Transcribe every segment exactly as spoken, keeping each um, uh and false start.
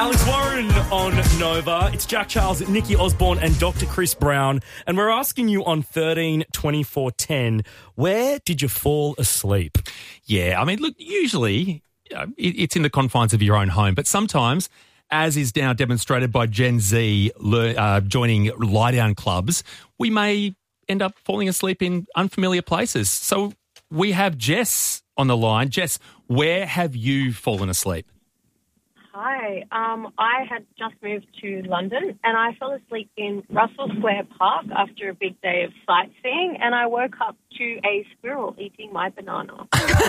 Alex Warren on Nova. It's Jack Charles, Nikki Osborne and Doctor Chris Brown. And we're asking you on thirteen twenty-four ten, where did you fall asleep? Yeah, I mean, look, usually uh, it, it's in the confines of your own home, but sometimes, as is now demonstrated by Gen Z le- uh, joining lie-down clubs, we may end up falling asleep in unfamiliar places. So we have Jess on the line. Jess, where have you fallen asleep? Hi. Um, I had just moved to London and I fell asleep in Russell Square Park after a big day of sightseeing, and I woke up to a squirrel eating my banana.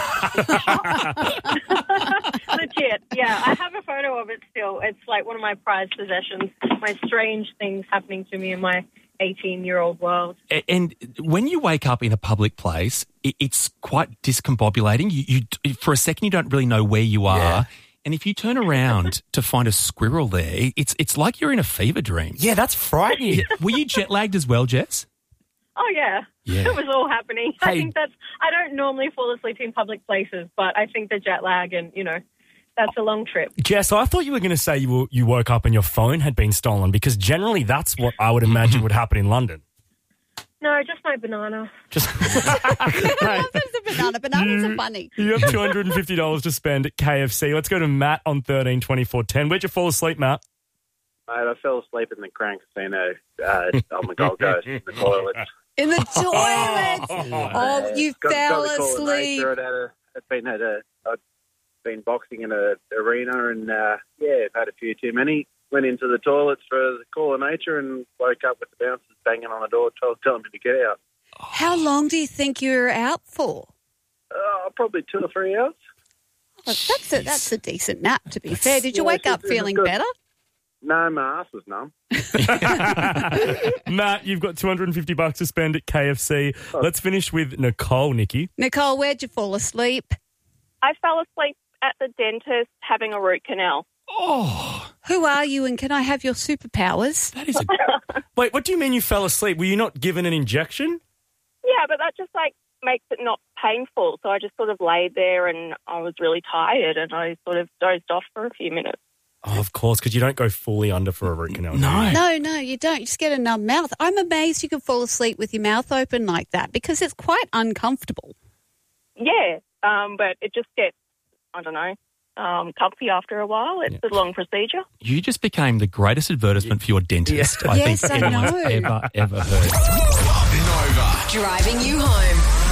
Legit. Yeah, I have a photo of it still. It's like one of my prized possessions, my strange things happening to me in my eighteen-year-old world. And when you wake up in a public place, it's quite discombobulating. You, you for a second, you don't really know where you are. Yeah. And if you turn around to find a squirrel there, it's it's like you're in a fever dream. Yeah, that's frightening. Were you jet lagged as well, Jess? Oh, yeah. Yeah. It was all happening. Hey. I think that's, I don't normally fall asleep in public places, but I think the jet lag and, you know, that's a long trip. Jess, I thought you were going to say you were, you woke up and your phone had been stolen, because generally that's what I would imagine would happen in London. No, just my banana. Just It's a banana. Bananas are funny. You have two hundred fifty dollars to spend at K F C. Let's go to Matt on thirteen twenty-four ten. Where'd you fall asleep, Matt? Mate, I fell asleep in the Crown Casino uh, on the Gold Coast in the toilets. In the toilet. Oh, you Got- fell got to call an asleep. actor. I'd, had a, I'd been at a, I'd been boxing in an arena, and uh, yeah, I've had a few too many. Went into the toilets for the call of nature and woke up with the bouncers banging on the door, told, telling me to get out. How long do you think you were out for? Uh, probably two or three hours. Oh, that's a that's a decent nap, to be fair. Did you wake Yeah, up it's- it's feeling good. better? No, my ass was numb. Matt, you've got two hundred fifty bucks to spend at K F C. Let's finish with Nicole, Nikki. Nicole, where'd you fall asleep? I fell asleep at the dentist having a root canal. Oh, Who are you, and can I have your superpowers? that is a... Wait, what do you mean you fell asleep? Were you not given an injection? Yeah, but that just like makes it not painful. So I just sort of laid there and I was really tired and I sort of dozed off for a few minutes. Oh, of course, because you don't go fully under for a root canal. do No. you? No, no, you don't. You just get a numb mouth. I'm amazed you can fall asleep with your mouth open like that, because it's quite uncomfortable. Yeah, um, but it just gets, I don't know, um, comfy after a while. It's a long procedure. You just became the greatest advertisement for your dentist I Yes, think I anyone's know. ever, ever heard. Nova. Driving you home.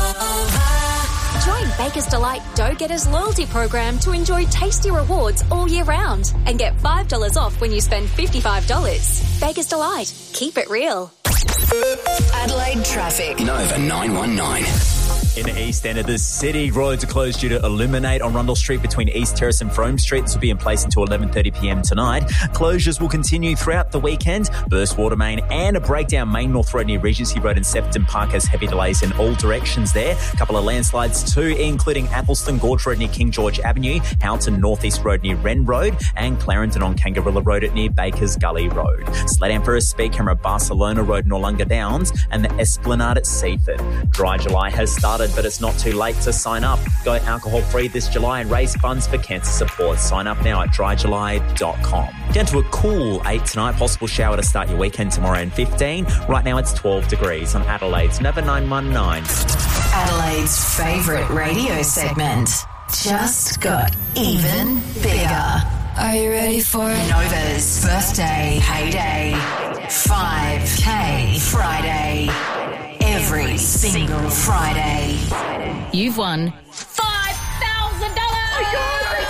Join Baker's Delight Go-Getters loyalty program to enjoy tasty rewards all year round and get five dollars off when you spend fifty-five dollars. Baker's Delight. Keep it real. Adelaide traffic. Nova nine one nine. In the east end of the city, roads are closed due to Illuminate on Rundle Street between East Terrace and Frome Street. This will be in place until eleven thirty p m tonight. Closures will continue throughout the weekend. Burst water main and a breakdown Main North Road near Regency Road and Sefton Park has heavy delays in all directions there. A couple of landslides too, including Athelston Gorge Road near King George Avenue, Houghton Northeast Road near Wren Road, and Clarendon on Kangarilla Road at near Bakers Gully Road. Slow down for a speed camera Barcelona Road, Noarlunga Downs, and the Esplanade at Seaford. Dry July has started, but it's not too late to sign up. Go alcohol-free this July and raise funds for cancer support. Sign up now at dry july dot com. Down to a cool eight tonight. Possible shower to start your weekend tomorrow and fifteen. Right now it's twelve degrees on Adelaide's Nova nine one nine. Adelaide's favourite radio segment just got even bigger. Are you ready for it? Nova's birthday payday. five K Friday. Every single Friday. You've won five thousand dollars.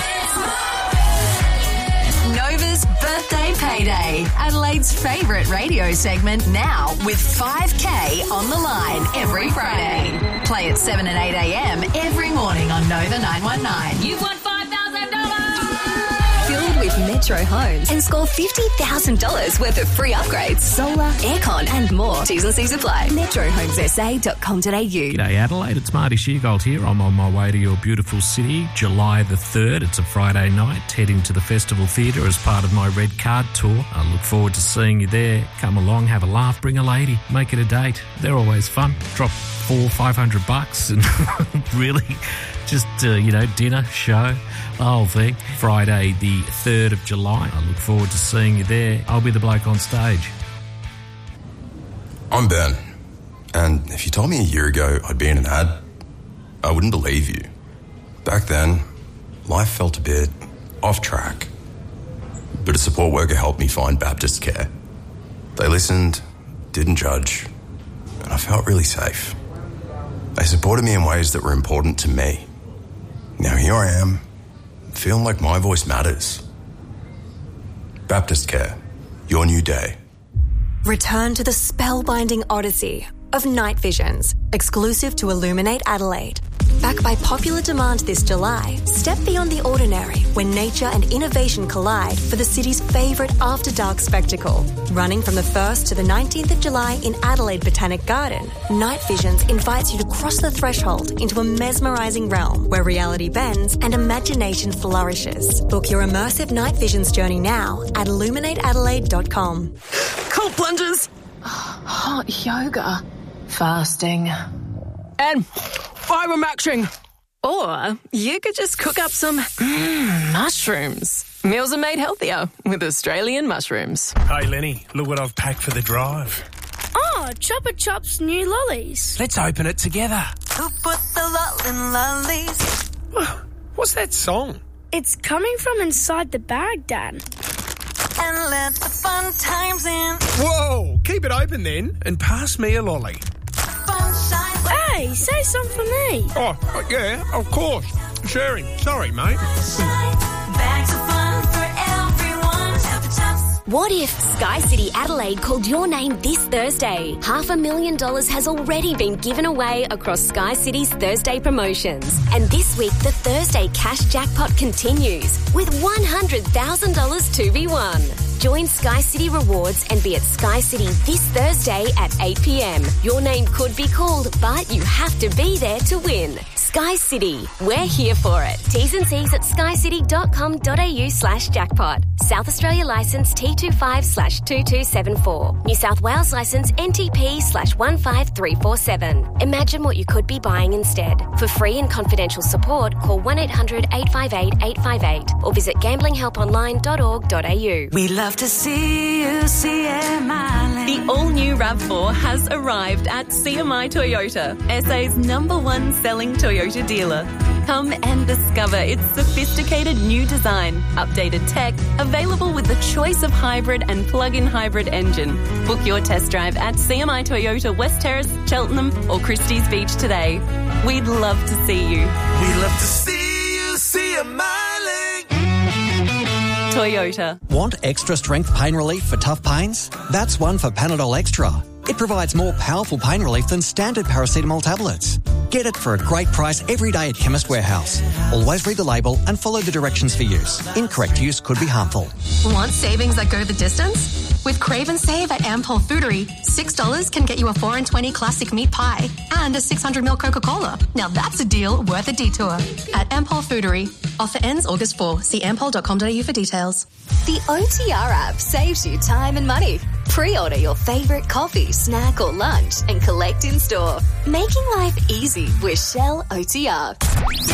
Nova's birthday payday. Adelaide's favourite radio segment now with five K on the line every Friday. Play at seven and eight a m every morning on Nova nine one nine. You've won five thousand dollars. Filled with Metro Homes and score fifty thousand dollars worth of free upgrades, solar, aircon and more. T's and C's apply. metro homes s a dot com dot a u. G'day Adelaide, it's Marty Sheargold here. I'm on my way to your beautiful city, July the third. It's a Friday night, heading to the Festival Theatre as part of my Red Card Tour. I look forward to seeing you there. Come along, have a laugh, bring a lady, make it a date. They're always fun. Drop four, five hundred bucks and really Just, uh, you know, dinner, show, the whole thing. Friday the third of July. I look forward to seeing you there. I'll be the bloke on stage. I'm Ben, and if you told me a year ago I'd be in an ad, I wouldn't believe you. Back then, life felt a bit off track. But a support worker helped me find Baptist Care. They listened, didn't judge, and I felt really safe. They supported me in ways that were important to me. Now here I am, feeling like my voice matters. Baptist Care, your new day. Return to the spellbinding odyssey of Night Visions, exclusive to Illuminate Adelaide. Back by popular demand this July, step beyond the ordinary when nature and innovation collide for the city's favourite after-dark spectacle. Running from the first to the nineteenth of July in Adelaide Botanic Garden, Night Visions invites you to cross the threshold into a mesmerising realm where reality bends and imagination flourishes. Book your immersive Night Visions journey now at illuminate adelaide dot com. Cold plunges, hot yoga, fasting, and fibre-maxing. Or you could just cook up some mm, mushrooms. Meals are made healthier with Australian mushrooms. Hey, Lenny, look what I've packed for the drive. Oh, Chopper Chop's new lollies. Let's open it together. Who put the lull in lollies? What's that song? It's coming from inside the bag, Dad. And let the fun times in. Whoa, keep it open then and pass me a lolly. Hey, say something for me. Oh, yeah, of course. Sharing. Sorry, mate. Bags of fun for everyone. What if Sky City Adelaide called your name this Thursday? Half a million dollars has already been given away across Sky City's Thursday promotions. And this week, the Thursday cash jackpot continues with one hundred thousand dollars to be won. Join Sky City Rewards and be at Sky City this Thursday at eight p.m. Your name could be called, but you have to be there to win. Sky City, we're here for it. T's and C's at skycity.com.au slash jackpot. South Australia licence T twenty-five slash two two seven four. New South Wales licence N T P slash one five three four seven. Imagine what you could be buying instead. For free and confidential support, call one eight hundred eight five eight eight five eight or visit gambling help online dot org dot a u. We love to see you, C M I. The all-new RAV four has arrived at C M I Toyota, S A's number one selling Toyota dealer. Come and discover its sophisticated new design, updated tech, available with the choice of hybrid and plug-in hybrid engine. Book your test drive at C M I Toyota West Terrace, Cheltenham or Christie's Beach today. We'd love to see you. We love to see you, C M I. Toyota. Want extra strength pain relief for tough pains? That's one for Panadol Extra. It provides more powerful pain relief than standard paracetamol tablets. Get it for a great price every day at Chemist Warehouse. Always read the label and follow the directions for use. Incorrect use could be harmful. Want savings that go the distance? With Crave and Save at Ampol Foodery, six dollars can get you a four and twenty classic meat pie and a six hundred milliliter Coca-Cola. Now that's a deal worth a detour. At Ampol Foodery. Offer ends August fourth. See ampol dot com dot a u for details. The O T R app saves you time and money. Pre-order your favourite coffee, snack or lunch and collect in store. Making life easy with Shell O T R.